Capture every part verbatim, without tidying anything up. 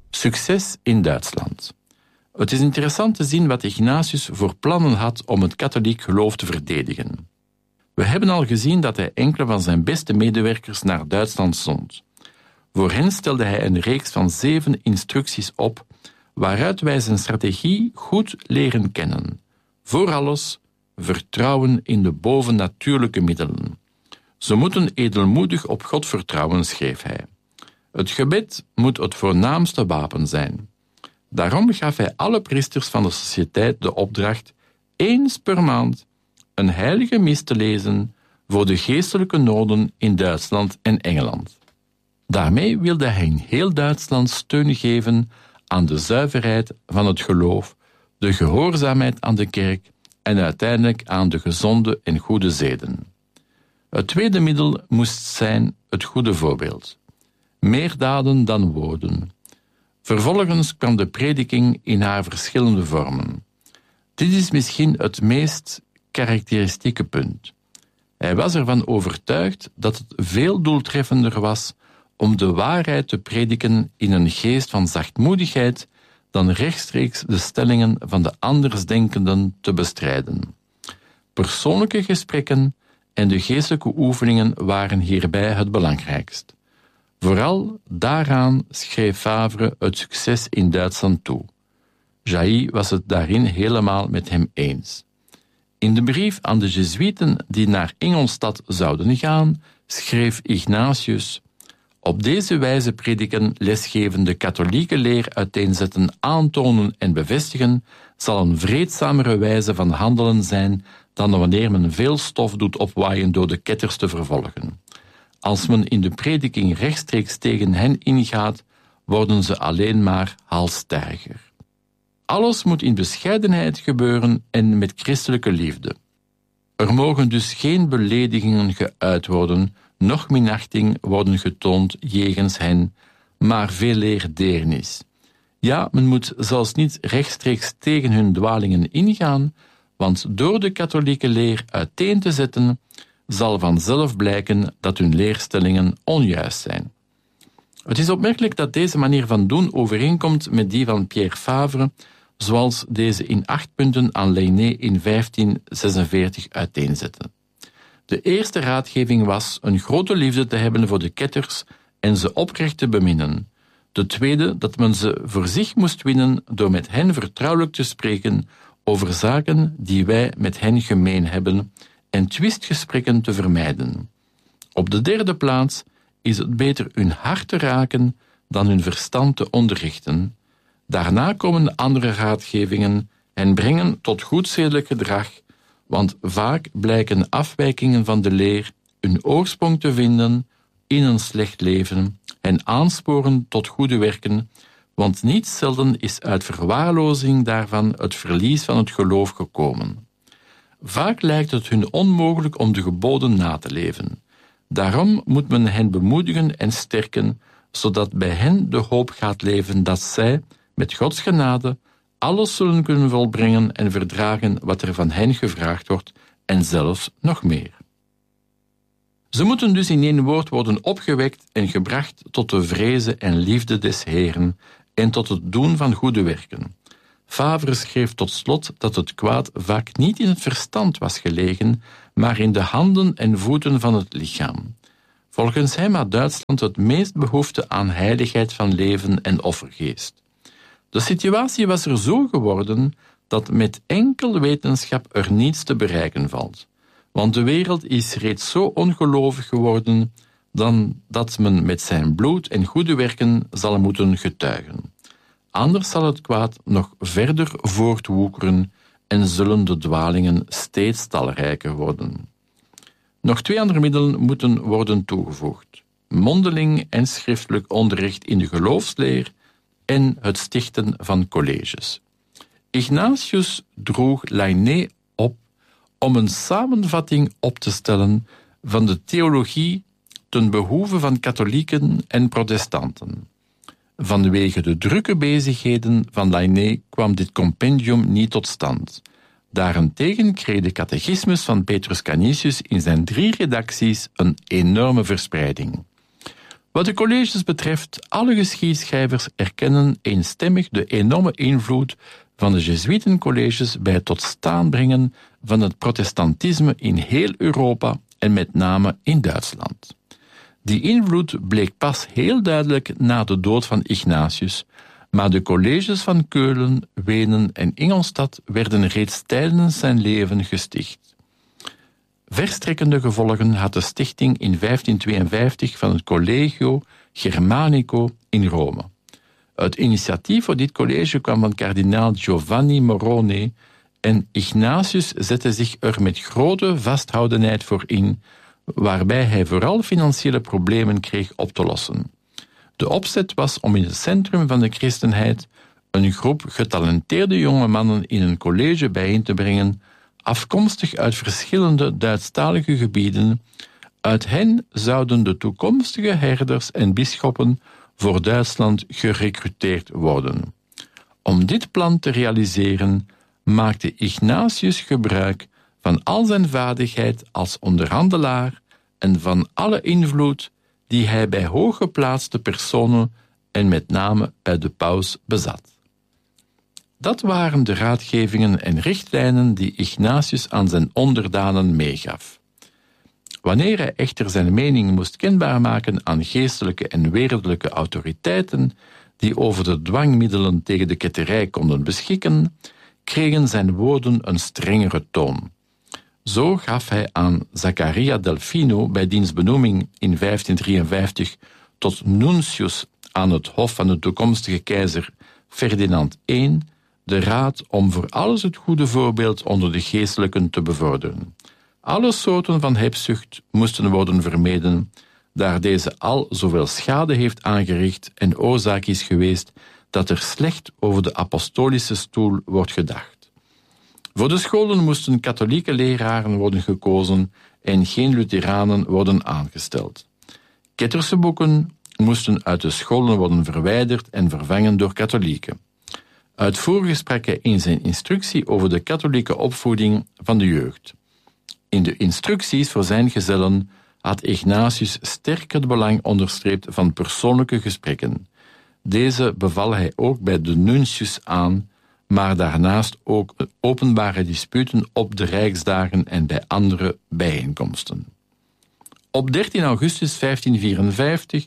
Succes in Duitsland. Het is interessant te zien wat Ignatius voor plannen had om het katholiek geloof te verdedigen. We hebben al gezien dat hij enkele van zijn beste medewerkers naar Duitsland zond. Voor hen stelde hij een reeks van zeven instructies op, waaruit wij zijn strategie goed leren kennen. Voor alles, vertrouwen in de bovennatuurlijke middelen. Ze moeten edelmoedig op God vertrouwen, schreef hij. Het gebed moet het voornaamste wapen zijn. Daarom gaf hij alle priesters van de sociëteit de opdracht eens per maand een heilige mis te lezen voor de geestelijke noden in Duitsland en Engeland. Daarmee wilde hij in heel Duitsland steun geven aan de zuiverheid van het geloof, de gehoorzaamheid aan de kerk en uiteindelijk aan de gezonde en goede zeden. Het tweede middel moest zijn het goede voorbeeld. Meer daden dan woorden. Vervolgens kwam de prediking in haar verschillende vormen. Dit is misschien het meest karakteristieke punt. Hij was ervan overtuigd dat het veel doeltreffender was om de waarheid te prediken in een geest van zachtmoedigheid dan rechtstreeks de stellingen van de andersdenkenden te bestrijden. Persoonlijke gesprekken en de geestelijke oefeningen waren hierbij het belangrijkst. Vooral daaraan schreef Favre het succes in Duitsland toe. Jailly was het daarin helemaal met hem eens. In de brief aan de Jezuïeten die naar Ingolstadt zouden gaan, schreef Ignatius: op deze wijze prediken, lesgeven, de katholieke leer uiteenzetten, aantonen en bevestigen, zal een vreedzamere wijze van handelen zijn dan wanneer men veel stof doet opwaaien door de ketters te vervolgen. Als men in de prediking rechtstreeks tegen hen ingaat, worden ze alleen maar halsstarriger. Alles moet in bescheidenheid gebeuren en met christelijke liefde. Er mogen dus geen beledigingen geuit worden, noch minachting worden getoond jegens hen, maar veeleer deernis. Ja, men moet zelfs niet rechtstreeks tegen hun dwalingen ingaan, want door de katholieke leer uiteen te zetten, zal vanzelf blijken dat hun leerstellingen onjuist zijn. Het is opmerkelijk dat deze manier van doen overeenkomt met die van Pierre Favre, zoals deze in acht punten aan Lainé in vijftien zesenveertig uiteenzette. De eerste raadgeving was een grote liefde te hebben voor de ketters en ze oprecht te beminnen. De tweede, dat men ze voor zich moest winnen door met hen vertrouwelijk te spreken over zaken die wij met hen gemeen hebben en twistgesprekken te vermijden. Op de derde plaats is het beter hun hart te raken dan hun verstand te onderrichten. Daarna komen de andere raadgevingen en brengen tot goed zedelijk gedrag, want vaak blijken afwijkingen van de leer hun oorsprong te vinden in een slecht leven en aansporen tot goede werken, want niet zelden is uit verwaarlozing daarvan het verlies van het geloof gekomen. Vaak lijkt het hun onmogelijk om de geboden na te leven. Daarom moet men hen bemoedigen en sterken, zodat bij hen de hoop gaat leven dat zij, met Gods genade, alles zullen kunnen volbrengen en verdragen wat er van hen gevraagd wordt, en zelfs nog meer. Ze moeten dus in één woord worden opgewekt en gebracht tot de vrezen en liefde des Heeren en tot het doen van goede werken. Favre schreef tot slot dat het kwaad vaak niet in het verstand was gelegen, maar in de handen en voeten van het lichaam. Volgens hem had Duitsland het meest behoefte aan heiligheid van leven en offergeest. De situatie was er zo geworden dat met enkel wetenschap er niets te bereiken valt. Want de wereld is reeds zo ongelovig geworden dan dat men met zijn bloed en goede werken zal moeten getuigen. Anders zal het kwaad nog verder voortwoekeren en zullen de dwalingen steeds talrijker worden. Nog twee andere middelen moeten worden toegevoegd: mondeling en schriftelijk onderricht in de geloofsleer en het stichten van colleges. Ignatius droeg Lainé op om een samenvatting op te stellen van de theologie ten behoeve van katholieken en protestanten. Vanwege de drukke bezigheden van Lainé kwam dit compendium niet tot stand. Daarentegen kreeg de catechismus van Petrus Canisius in zijn drie redacties een enorme verspreiding. Wat de colleges betreft, alle geschiedschrijvers erkennen eenstemmig de enorme invloed van de Jezuïtencolleges bij het tot staan brengen van het protestantisme in heel Europa en met name in Duitsland. Die invloed bleek pas heel duidelijk na de dood van Ignatius, maar de colleges van Keulen, Wenen en Ingolstadt werden reeds tijdens zijn leven gesticht. Verstrekkende gevolgen had de stichting in vijftientweeënvijftig van het Collegio Germanico in Rome. Het initiatief voor dit college kwam van kardinaal Giovanni Morone en Ignatius zette zich er met grote vasthoudenheid voor in, waarbij hij vooral financiële problemen kreeg op te lossen. De opzet was om in het centrum van de christenheid een groep getalenteerde jonge mannen in een college bijeen te brengen, afkomstig uit verschillende Duitsstalige gebieden. Uit hen zouden de toekomstige herders en bisschoppen voor Duitsland gerecruteerd worden. Om dit plan te realiseren maakte Ignatius gebruik van al zijn vaardigheid als onderhandelaar en van alle invloed die hij bij hooggeplaatste personen en met name bij de paus bezat. Dat waren de raadgevingen en richtlijnen die Ignatius aan zijn onderdanen meegaf. Wanneer hij echter zijn mening moest kenbaar maken aan geestelijke en wereldlijke autoriteiten die over de dwangmiddelen tegen de ketterij konden beschikken, kregen zijn woorden een strengere toon. Zo gaf hij aan Zaccaria Delfino bij diens benoeming in vijftiendrieënvijftig tot nuntius aan het hof van de toekomstige keizer Ferdinand de Eerste de raad om voor alles het goede voorbeeld onder de geestelijken te bevorderen. Alle soorten van hebzucht moesten worden vermeden, daar deze al zoveel schade heeft aangericht en oorzaak is geweest dat er slecht over de apostolische stoel wordt gedacht. Voor de scholen moesten katholieke leraren worden gekozen en geen Lutheranen worden aangesteld. Ketterse boeken moesten uit de scholen worden verwijderd en vervangen door katholieken. Uitvoerig sprak hij in zijn instructie over de katholieke opvoeding van de jeugd. In de instructies voor zijn gezellen had Ignatius sterk het belang onderstreept van persoonlijke gesprekken. Deze beval hij ook bij de nuntius aan, maar daarnaast ook openbare disputen op de Rijksdagen en bij andere bijeenkomsten. Op dertien augustus vijftienvierenvijftig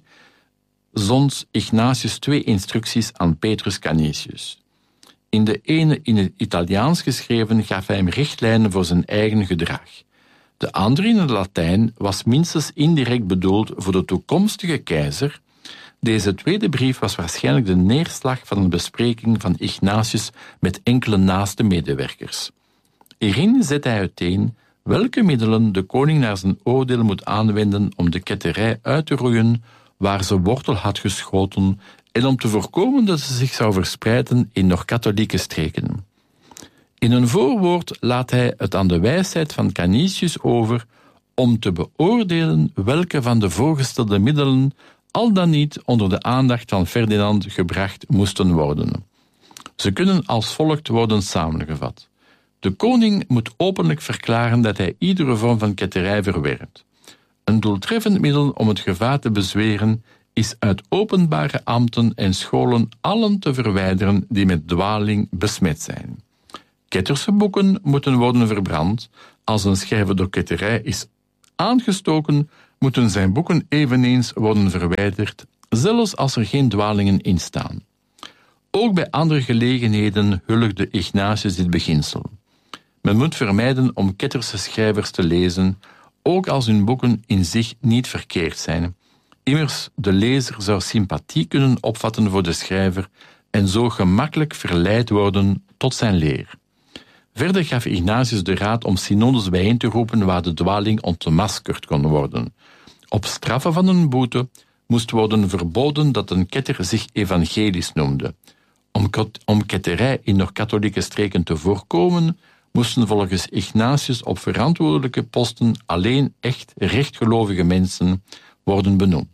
zond Ignatius twee instructies aan Petrus Canisius. In de ene in het Italiaans geschreven gaf hij hem richtlijnen voor zijn eigen gedrag. De andere in het Latijn was minstens indirect bedoeld voor de toekomstige keizer. Deze tweede brief was waarschijnlijk de neerslag van een bespreking van Ignatius met enkele naaste medewerkers. Hierin zet hij uiteen welke middelen de koning naar zijn oordeel moet aanwenden om de ketterij uit te roeien waar ze wortel had geschoten en om te voorkomen dat ze zich zou verspreiden in nog katholieke streken. In een voorwoord laat hij het aan de wijsheid van Canisius over om te beoordelen welke van de voorgestelde middelen al dan niet onder de aandacht van Ferdinand gebracht moesten worden. Ze kunnen als volgt worden samengevat. De koning moet openlijk verklaren dat hij iedere vorm van ketterij verwerpt. Een doeltreffend middel om het gevaar te bezweren is uit openbare ambten en scholen allen te verwijderen die met dwaling besmet zijn. Ketterse boeken moeten worden verbrand. Als een schrijver door ketterij is aangestoken, moeten zijn boeken eveneens worden verwijderd, zelfs als er geen dwalingen in staan. Ook bij andere gelegenheden huldigde Ignatius dit beginsel. Men moet vermijden om ketterse schrijvers te lezen, ook als hun boeken in zich niet verkeerd zijn. Immers, de lezer zou sympathie kunnen opvatten voor de schrijver en zo gemakkelijk verleid worden tot zijn leer. Verder gaf Ignatius de raad om synodes bijeen te roepen waar de dwaling ontmaskerd kon worden. Op straffe van een boete moest worden verboden dat een ketter zich evangelisch noemde. Om, om ketterij in nog katholieke streken te voorkomen, moesten volgens Ignatius op verantwoordelijke posten alleen echt rechtgelovige mensen worden benoemd.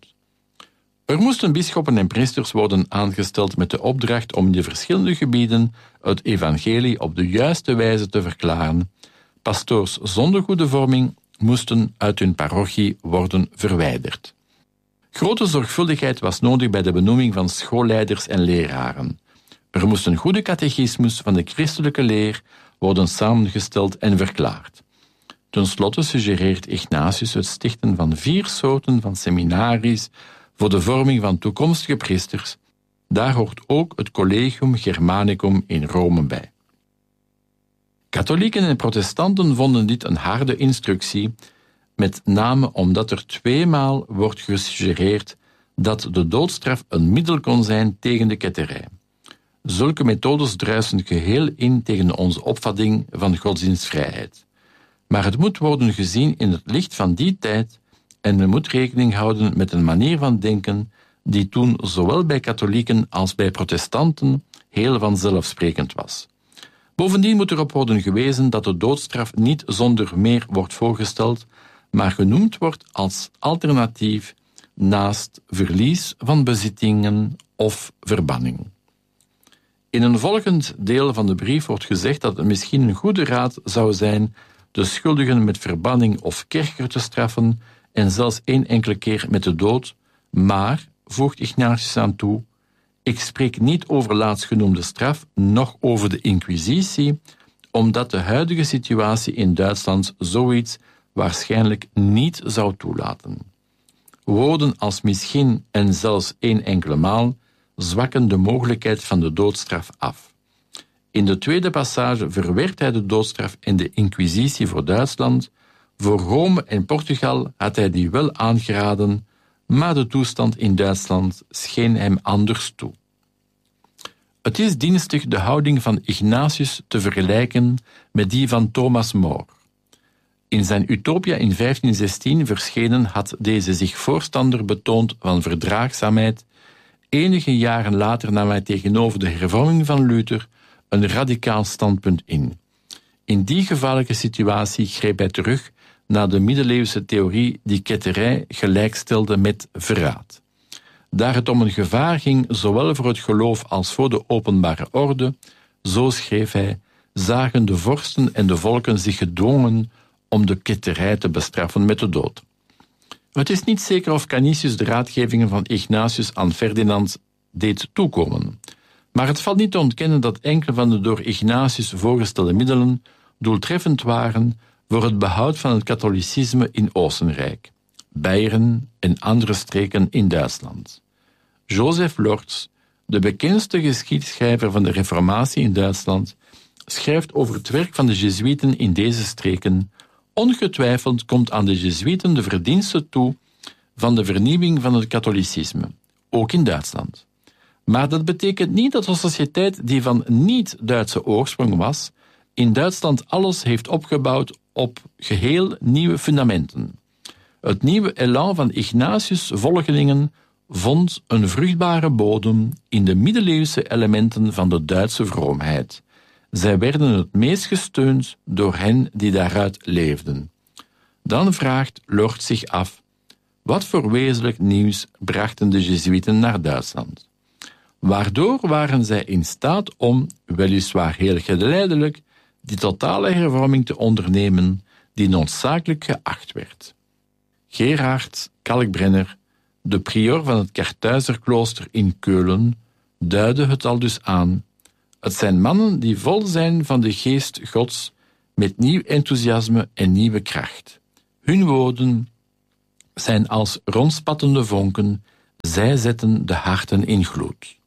Er moesten bisschoppen en priesters worden aangesteld met de opdracht om in de verschillende gebieden het evangelie op de juiste wijze te verklaren. Pastoors zonder goede vorming moesten uit hun parochie worden verwijderd. Grote zorgvuldigheid was nodig bij de benoeming van schoolleiders en leraren. Er moest een goede catechismus van de christelijke leer worden samengesteld en verklaard. Ten slotte suggereert Ignatius het stichten van vier soorten van seminaries voor de vorming van toekomstige priesters. Daar hoort ook het Collegium Germanicum in Rome bij. Katholieken en protestanten vonden dit een harde instructie, met name omdat er tweemaal wordt gesuggereerd dat de doodstraf een middel kon zijn tegen de ketterij. Zulke methodes druisen geheel in tegen onze opvatting van godsdienstvrijheid. Maar het moet worden gezien in het licht van die tijd en men moet rekening houden met een manier van denken die toen zowel bij katholieken als bij protestanten heel vanzelfsprekend was. Bovendien moet erop worden gewezen dat de doodstraf niet zonder meer wordt voorgesteld, maar genoemd wordt als alternatief naast verlies van bezittingen of verbanning. In een volgend deel van de brief wordt gezegd dat het misschien een goede raad zou zijn de schuldigen met verbanning of kerker te straffen en zelfs één enkele keer met de dood, maar, voegt Ignatius aan toe, ik spreek niet over laatstgenoemde straf, noch over de inquisitie, omdat de huidige situatie in Duitsland zoiets waarschijnlijk niet zou toelaten. Woorden als misschien en zelfs één enkele maal zwakken de mogelijkheid van de doodstraf af. In de tweede passage verwerpt hij de doodstraf en de inquisitie voor Duitsland. Voor Rome en Portugal had hij die wel aangeraden, maar de toestand in Duitsland scheen hem anders toe. Het is dienstig de houding van Ignatius te vergelijken met die van Thomas More. In zijn Utopia in vijftien zestien verschenen had deze zich voorstander betoond van verdraagzaamheid. Enige jaren later nam hij tegenover de hervorming van Luther een radicaal standpunt in. In die gevaarlijke situatie greep hij terug naar de middeleeuwse theorie die ketterij gelijkstelde met verraad. Daar het om een gevaar ging, zowel voor het geloof als voor de openbare orde, zo schreef hij, zagen de vorsten en de volken zich gedwongen om de ketterij te bestraffen met de dood. Het is niet zeker of Canisius de raadgevingen van Ignatius aan Ferdinand deed toekomen, maar het valt niet te ontkennen dat enkele van de door Ignatius voorgestelde middelen doeltreffend waren voor het behoud van het katholicisme in Oostenrijk, Beieren en andere streken in Duitsland. Joseph Lortz, de bekendste geschiedschrijver van de Reformatie in Duitsland, schrijft over het werk van de Jezuïeten in deze streken. Ongetwijfeld komt aan de Jezuïeten de verdienste toe van de vernieuwing van het katholicisme, ook in Duitsland. Maar dat betekent niet dat de sociëteit die van niet-Duitse oorsprong was, in Duitsland alles heeft opgebouwd op geheel nieuwe fundamenten. Het nieuwe elan van Ignatius' volgelingen vond een vruchtbare bodem in de middeleeuwse elementen van de Duitse vroomheid. Zij werden het meest gesteund door hen die daaruit leefden. Dan vraagt Lortz zich af, wat voor wezenlijk nieuws brachten de Jezuïeten naar Duitsland? Waardoor waren zij in staat om, weliswaar heel geleidelijk, die totale hervorming te ondernemen die noodzakelijk geacht werd? Gerhard Kalkbrenner, de prior van het Kartuizerklooster in Keulen, duidde het al dus aan. Het zijn mannen die vol zijn van de geest Gods, met nieuw enthousiasme en nieuwe kracht. Hun woorden zijn als rondspattende vonken, zij zetten de harten in gloed.